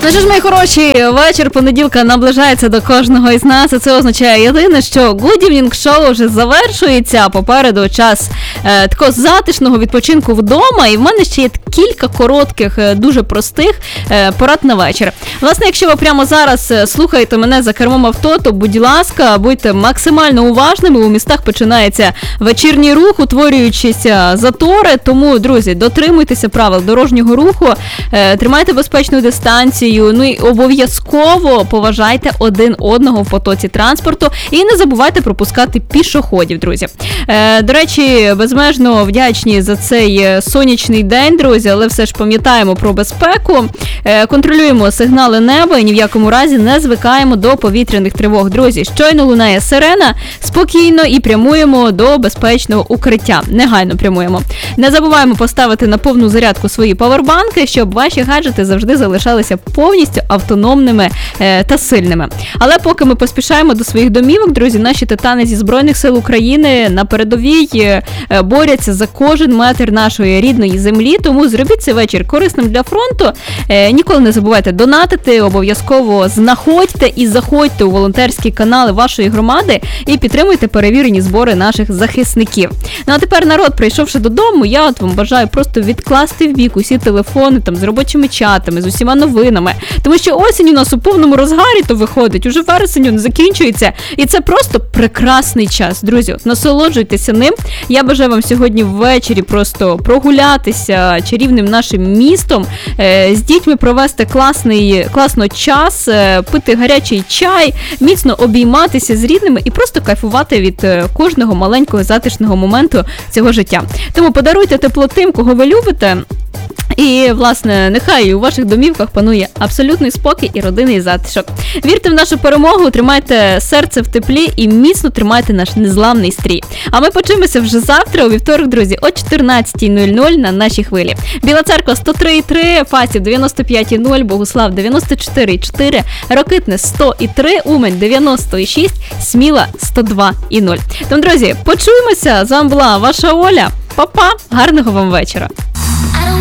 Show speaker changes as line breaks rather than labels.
Ну що ж, мої хороші, вечір понеділка наближається до кожного із нас, і це означає єдине, що Good Evening Show вже завершується, попереду час такого затишного відпочинку вдома, і в мене ще є кілька коротких, дуже простих порад на вечір. Власне, якщо ви прямо зараз слухаєте мене за кермом авто, то, будь ласка, будьте максимально уважними, у містах починається вечірній рух, утворюючися затори, тому, друзі, дотримуйтеся правил дорожнього руху, тримайте безпечну дистанцію, ну і обов'язково поважайте один одного в потоці транспорту і не забувайте пропускати пішоходів, друзі. До речі, безмежно вдячні за цей сонячний день, друзі, але все ж пам'ятаємо про безпеку, контролюємо сигнали неба і ні в якому разі не звикаємо до повітряних тривог. Друзі, щойно лунає сирена, спокійно і прямуємо до безпечного укриття. Негайно прямуємо. Не забуваємо поставити на повну зарядку свої павербанки, щоб ваші гаджети завжди залишалися повністю автономними та сильними. Але поки ми поспішаємо до своїх домівок, друзі, наші титани зі Збройних сил України на передовій борються за кожен метр нашої рідної землі, тому зробіть цей вечір корисним для фронту. Ніколи не забувайте донатити, обов'язково знаходьте і заходьте у волонтерські канали вашої громади і підтримуйте перевірені збори наших захисників. Ну а тепер, народ, прийшовши додому, я от вам бажаю просто відкласти в бік усі телефони там з робочими чатами, з усіма новинами, тому що осінь у нас у повному розгарі то виходить, уже вересень не закінчується, і це просто прекрасний час. Друзі, насолоджуйтеся ним. Я бажаю вам сьогодні ввечері просто прогулятися чарівним нашим містом, з дітьми провести класно час, пити гарячий чай, міцно обійматися з рідними і просто кайфувати від кожного маленького затишного моменту цього життя. Тому подаруйте тепло тим, кого ви любите. І, власне, нехай у ваших домівках панує абсолютний спокій і родинний затишок. Вірте в нашу перемогу, тримайте серце в теплі і міцно тримайте наш незламний стрій. А ми почуємося вже завтра, у вівторок, друзі, о 14:00 на нашій хвилі. Біла Церква 103,3, Фастів 95,0, Богуслав 94,4, Рокитне 100,3, Умань 90,6, Сміла 102,0. Тому, друзі, почуємося. З вами була ваша Оля. Па-па! Гарного вам вечора!